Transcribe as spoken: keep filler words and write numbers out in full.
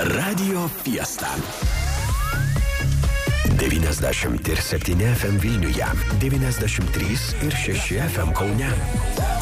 Radio Fiesta. devyniasdešimt septyni F M Vilniuje, devyniasdešimt trys ir šeši F M Kaune.